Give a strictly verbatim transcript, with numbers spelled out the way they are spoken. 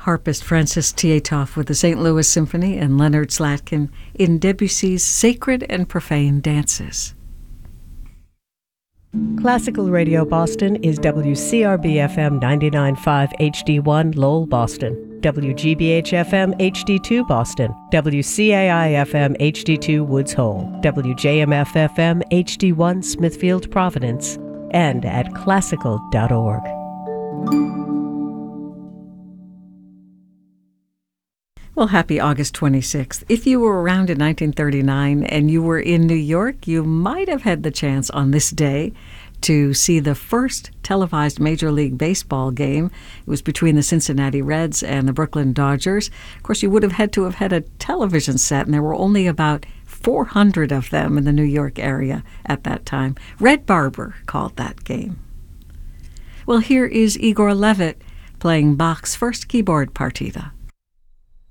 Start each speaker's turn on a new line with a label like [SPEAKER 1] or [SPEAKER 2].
[SPEAKER 1] Harpist Francis Tietoff with the Saint Louis Symphony and Leonard Slatkin in Debussy's Sacred and Profane Dances.
[SPEAKER 2] Classical Radio Boston is W C R B F M ninety-nine point five H D one Lowell, Boston, W G B H F M H D two Boston, W C A I F M H D two Woods Hole, W J M F F M H D one Smithfield, Providence, and at classical dot org.
[SPEAKER 1] Well, happy August twenty-sixth. If you were around in nineteen thirty-nine and you were in New York, you might have had the chance on this day to see the first televised Major League Baseball game. It was between the Cincinnati Reds and the Brooklyn Dodgers. Of course, you would have had to have had a television set, and there were only about four hundred of them in the New York area at that time. Red Barber called that game. Well, here is Igor Levit playing Bach's first keyboard partita.